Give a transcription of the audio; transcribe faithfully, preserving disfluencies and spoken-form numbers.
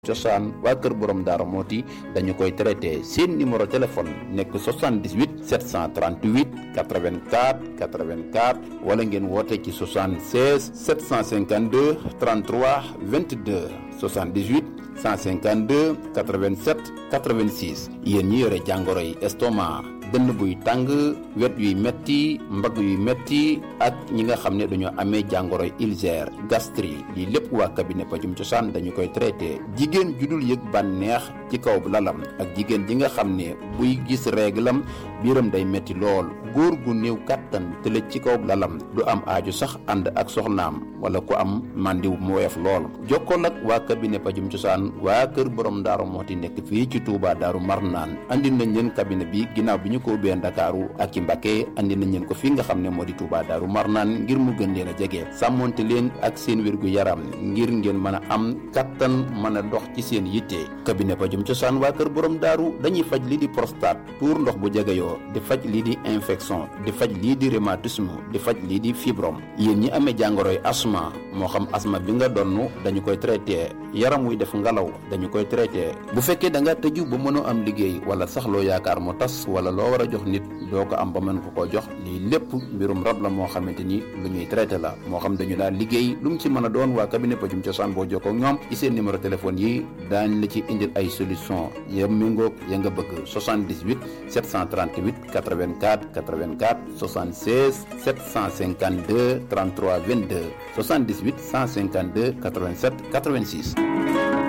cosaan waa kër borom Darou Moti dañu koy traité seen numéro téléphone nekk soixante-dix-huit sept cent trente-huit quatre-vingt-quatre quatre-vingt-quatre wala ngeen woote ci soixante-seize sept cent cinquante-deux trente-trois vingt-deux soixante-dix-huit cent cinquante-deux quatre-vingt-sept quatre-vingt-six yéen ñi yore jàngoro yi estomac dënn buy tàng wet yuy metti mbagg yuy metti ak ñi nga xam ne dañoo amee jàngoro ulcère gastrique lii lépp waa cabinet pajum cosaan dañu koy traité jigéen ju dul yëg bànneex ci kaw lalam ak jigéen ji nga xam ne buy gis réglam biiram day metti lool góor gu néew kàttan tëlëj ci kaw lalam du am aaju sax ànd ak soxnaam wala ku am màndiw mu weef lool jokkool ak waa cabinet pajum cosaan waa kër borom Darou Moti nekk fii ci Touba Darou Marnaan andi nañ leen cabinet bi ginnaaw bi ñu ko ubbee Ndakaaru ak ci Mbacké andi nañ leen ko fii nga xam ne moo di Touba Darou Marnaan ngir mu gën leen a jege sàmmonte leen ak seen wérgu yaram ngir ngeen mën a am kattan mën a dox ci seen yitte cabinet pajum cosaan waa kër borom daaru dañuy faj lii di prostate tuur ndox bu jegeyoo di faj lii di infection di faj lii di rhumatisme di faj lii di fibrome yéen ñi amee jàngoroy asma moo xam asma bi nga donn dañu koy traité yaram wuy def ngalaw dañu koy traité bu fekkee da nga tëju ba mënoo am liggéey wala sax loo yaakaar mu tas wala loo war a jox nit doo ko am ba mën ko koo jox lii lépp mbirum rab la moo xamante ni lu ñuy traité la moo xam dañu daal liggéey lu mu ci mën a doon waa cabinet pajum cosaan boo jokkoo ak ñoom ci seen numéro téléphone yi daañ la ci indil ay solution ya méngoog ya nga bëgg soixante-dix-huit sept cent trente-huit quatre-vingt-quatre quatre-vingt-quatre soixante-seize sept cent cinquante-deux trente-trois vingt-deux soixante-dix-huit cent cinquante-deux quatre-vingt-sept quatre-vingt-six